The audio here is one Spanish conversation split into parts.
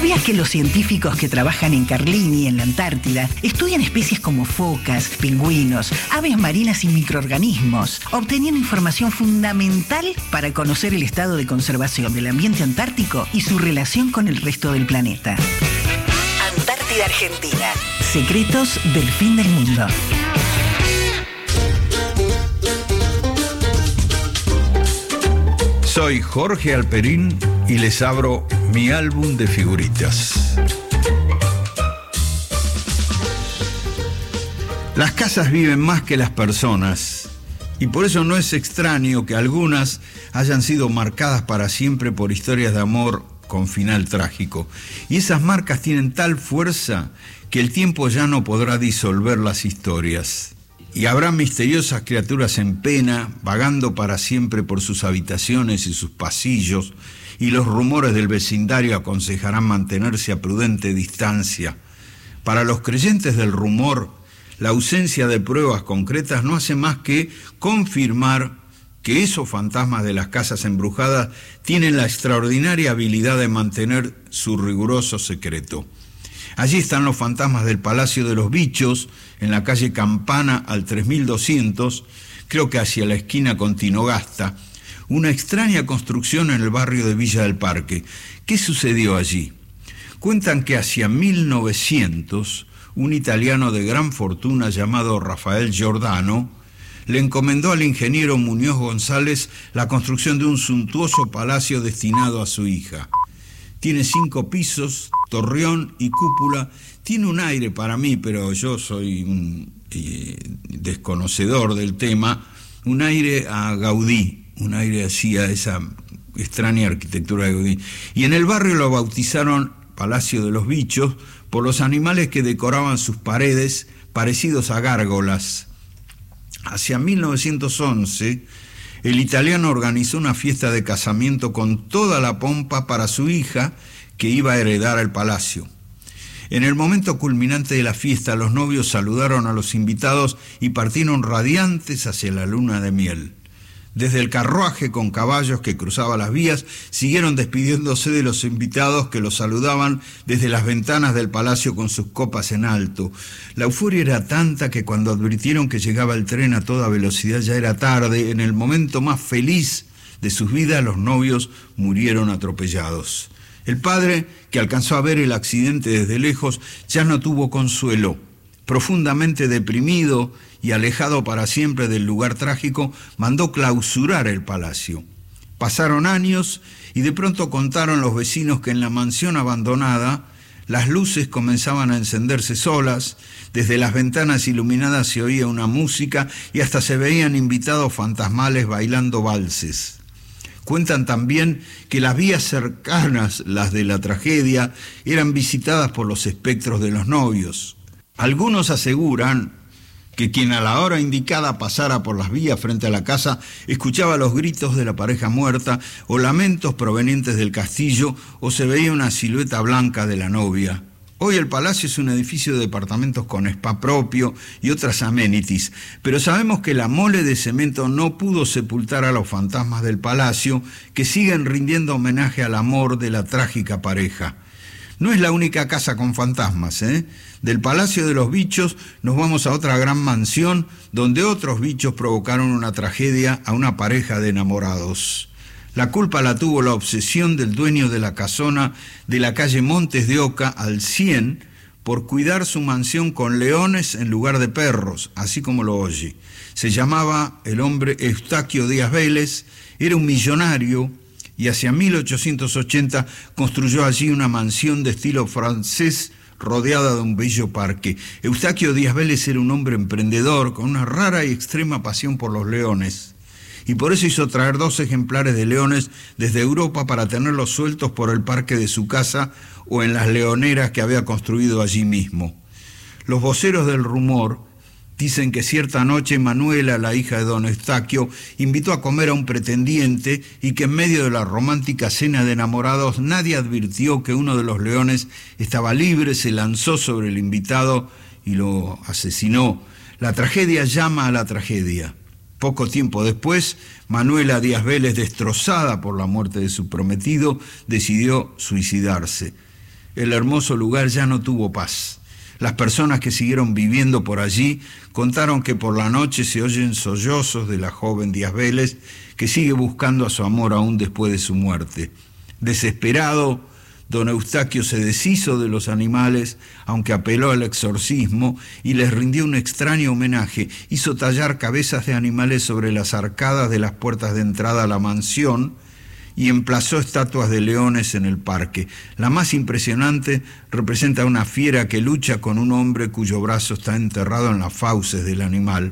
¿Sabías que los científicos que trabajan en Carlini, en la Antártida, estudian especies como focas, pingüinos, aves marinas y microorganismos, obteniendo información fundamental para conocer el estado de conservación del ambiente antártico y su relación con el resto del planeta? Antártida Argentina. Secretos del fin del mundo. Soy Jorge Alperín y les abro mi álbum de figuritas. Las casas viven más que las personas y por eso no es extraño que algunas hayan sido marcadas para siempre por historias de amor con final trágico. Y esas marcas tienen tal fuerza que el tiempo ya no podrá disolver las historias. Y habrá misteriosas criaturas en pena, vagando para siempre por sus habitaciones y sus pasillos, y los rumores del vecindario aconsejarán mantenerse a prudente distancia. Para los creyentes del rumor, la ausencia de pruebas concretas no hace más que confirmar que esos fantasmas de las casas embrujadas tienen la extraordinaria habilidad de mantener su riguroso secreto. Allí están los fantasmas del Palacio de los Bichos, en la calle Campana al 3200, creo que hacia la esquina con Tinogasta, una extraña construcción en el barrio de Villa del Parque. ¿Qué sucedió allí? Cuentan que hacia 1900, un italiano de gran fortuna llamado Rafael Giordano le encomendó al ingeniero Muñoz González la construcción de un suntuoso palacio destinado a su hija. Tiene 5 pisos, torreón y cúpula. Tiene un aire para mí, pero yo soy un desconocedor del tema, un aire a Gaudí, un aire así a esa extraña arquitectura de Gaudí. Y en el barrio lo bautizaron Palacio de los Bichos por los animales que decoraban sus paredes, parecidos a gárgolas. Hacia 1911, el italiano organizó una fiesta de casamiento con toda la pompa para su hija, que iba a heredar el palacio. En el momento culminante de la fiesta, los novios saludaron a los invitados y partieron radiantes hacia la luna de miel. Desde el carruaje con caballos que cruzaba las vías, siguieron despidiéndose de los invitados que los saludaban desde las ventanas del palacio con sus copas en alto. La euforia era tanta que cuando advirtieron que llegaba el tren a toda velocidad ya era tarde. En el momento más feliz de sus vidas, los novios murieron atropellados. El padre, que alcanzó a ver el accidente desde lejos, ya no tuvo consuelo. Profundamente deprimido y alejado para siempre del lugar trágico, mandó clausurar el palacio. Pasaron años y de pronto contaron los vecinos que en la mansión abandonada las luces comenzaban a encenderse solas, desde las ventanas iluminadas se oía una música y hasta se veían invitados fantasmales bailando valses. Cuentan también que las vías cercanas, las de la tragedia, eran visitadas por los espectros de los novios. Algunos aseguran que quien a la hora indicada pasara por las vías frente a la casa escuchaba los gritos de la pareja muerta o lamentos provenientes del castillo, o se veía una silueta blanca de la novia. Hoy el palacio es un edificio de departamentos con spa propio y otras amenities, pero sabemos que la mole de cemento no pudo sepultar a los fantasmas del palacio, que siguen rindiendo homenaje al amor de la trágica pareja. No es la única casa con fantasmas, ¿eh? Del Palacio de los Bichos nos vamos a otra gran mansión donde otros bichos provocaron una tragedia a una pareja de enamorados. La culpa la tuvo la obsesión del dueño de la casona de la calle Montes de Oca al 100 por cuidar su mansión con leones en lugar de perros, así como lo oye. Se llamaba el hombre Eustaquio Díaz Vélez, era un millonario y hacia 1880 construyó allí una mansión de estilo francés rodeada de un bello parque. Eustaquio Díaz Vélez era un hombre emprendedor con una rara y extrema pasión por los leones. Y por eso hizo traer 2 ejemplares de leones desde Europa para tenerlos sueltos por el parque de su casa o en las leoneras que había construido allí mismo. Los voceros del rumor dicen que cierta noche Manuela, la hija de don Eustaquio, invitó a comer a un pretendiente y que en medio de la romántica cena de enamorados nadie advirtió que uno de los leones estaba libre, se lanzó sobre el invitado y lo asesinó. La tragedia llama a la tragedia. Poco tiempo después, Manuela Díaz Vélez, destrozada por la muerte de su prometido, decidió suicidarse. el hermoso lugar ya no tuvo paz. Las personas que siguieron viviendo por allí contaron que por la noche se oyen sollozos de la joven Díaz Vélez, que sigue buscando a su amor aún después de su muerte. Desesperado, don Eustaquio se deshizo de los animales, aunque apeló al exorcismo y les rindió un extraño homenaje. Hizo tallar cabezas de animales sobre las arcadas de las puertas de entrada a la mansión y emplazó estatuas de leones en el parque. La más impresionante representa a una fiera que lucha con un hombre cuyo brazo está enterrado en las fauces del animal.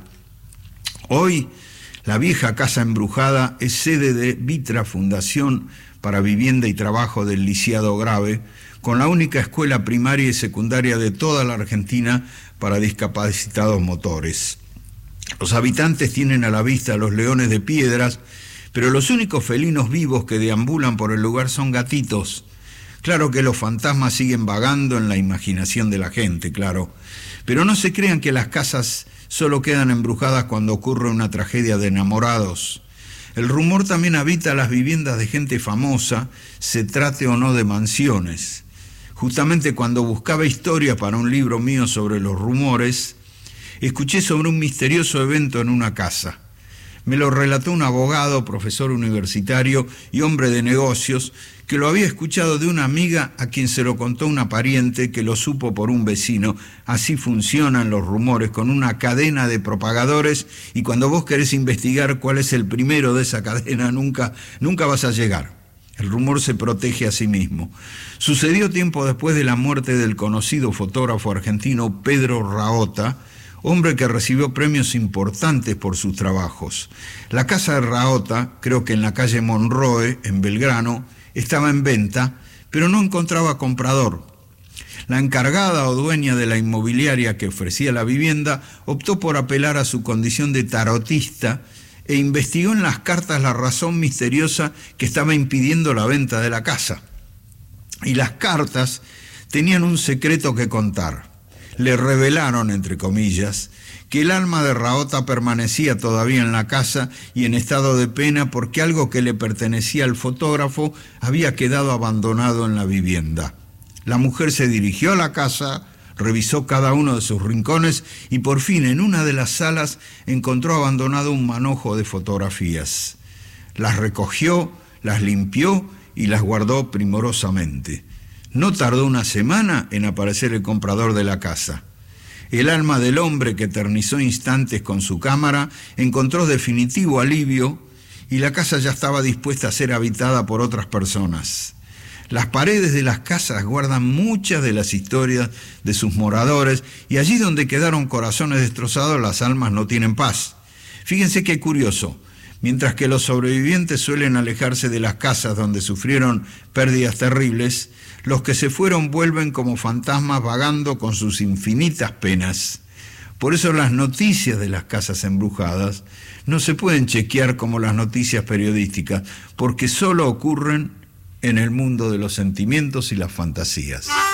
Hoy, la vieja casa embrujada es sede de Vitra Fundación para Vivienda y Trabajo del Lisiado Grave, con la única escuela primaria y secundaria de toda la Argentina para discapacitados motores. Los habitantes tienen a la vista los leones de piedras, pero los únicos felinos vivos que deambulan por el lugar son gatitos. Claro que los fantasmas siguen vagando en la imaginación de la gente, claro. Pero no se crean que las casas solo quedan embrujadas cuando ocurre una tragedia de enamorados. El rumor también habita las viviendas de gente famosa, se trate o no de mansiones. Justamente cuando buscaba historia para un libro mío sobre los rumores, escuché sobre un misterioso evento en una casa. Me lo relató un abogado, profesor universitario y hombre de negocios, que lo había escuchado de una amiga a quien se lo contó una pariente que lo supo por un vecino. Así funcionan los rumores, con una cadena de propagadores, y cuando vos querés investigar cuál es el primero de esa cadena, nunca vas a llegar. El rumor se protege a sí mismo. Sucedió tiempo después de la muerte del conocido fotógrafo argentino Pedro Raota, hombre que recibió premios importantes por sus trabajos. La casa de Raota, creo que en la calle Monroe, en Belgrano, estaba en venta, pero no encontraba comprador. La encargada o dueña de la inmobiliaria que ofrecía la vivienda optó por apelar a su condición de tarotista e investigó en las cartas la razón misteriosa que estaba impidiendo la venta de la casa. Y las cartas tenían un secreto que contar. Le revelaron, entre comillas, que el alma de Raota permanecía todavía en la casa y en estado de pena porque algo que le pertenecía al fotógrafo había quedado abandonado en la vivienda. La mujer se dirigió a la casa, revisó cada uno de sus rincones y por fin en una de las salas encontró abandonado un manojo de fotografías. Las recogió, las limpió y las guardó primorosamente. No tardó una semana en aparecer el comprador de la casa. El alma del hombre que eternizó instantes con su cámara encontró definitivo alivio y la casa ya estaba dispuesta a ser habitada por otras personas. Las paredes de las casas guardan muchas de las historias de sus moradores y allí donde quedaron corazones destrozados las almas no tienen paz. Fíjense qué curioso. Mientras que los sobrevivientes suelen alejarse de las casas donde sufrieron pérdidas terribles, los que se fueron vuelven como fantasmas vagando con sus infinitas penas. Por eso las noticias de las casas embrujadas no se pueden chequear como las noticias periodísticas, porque solo ocurren en el mundo de los sentimientos y las fantasías.